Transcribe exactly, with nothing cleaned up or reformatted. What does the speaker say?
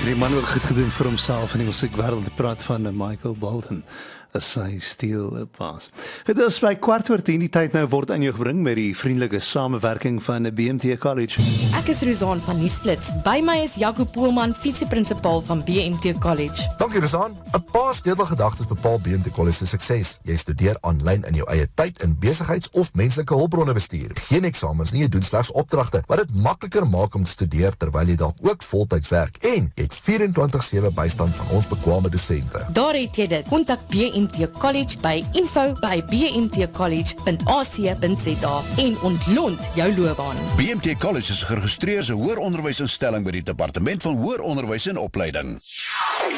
Die man ook goed gedoen vir homself in die musiekwêreld, te praat van Michael Bolton, as sy steel was. Het is by kwart oor tien, die tyd nou word aan jou gebring met die vriendelike samewerking van B M T College. Ek is Rozaan van Nuusflits. By my is Jaco Poelman, visie-prinsipaal van B M T College. Dankie Rozaan. 'n Paar sleutelgedagtes bepaal B M T College se sukses. Jy studeer aanlyn in jou eie tyd in besigheids- of menslike hulpbronne bestuur. Geen eksamens nie, jy doen slegs opdragte, wat dit makliker maak om te studeer terwyl jy dalk ook voltyds werk. En jy het vierentwintig sewe bystand van ons bekwame dosente. Daar het jy dit. Kontak B M T College by info by b m t college punt a c punt z a en ontlont jou loopbaan. B M T College is geregistreer as 'n hoëronderwysinstelling by die Departement van Hoëronderwys en Opleiding.